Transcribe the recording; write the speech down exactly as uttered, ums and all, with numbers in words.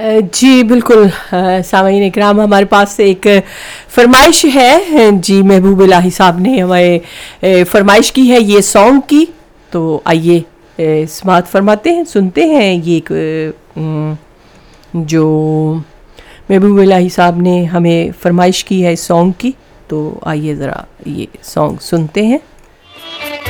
अ, जी बिल्कुल। अ, सामाईन इकराम, हमारे पास एक फरमाइश है जी, महबूब इलाही साहब ने हमें अ, फरमाइश की है ये सॉन्ग की। तो आइए अ, समाअत फरमाते हैं, सुनते हैं ये एक, अ, जो महबूब इलाही साहब ने हमें फरमाइश की है इस सॉन्ग की। तो आइए ज़रा ये सॉन्ग सुनते हैं।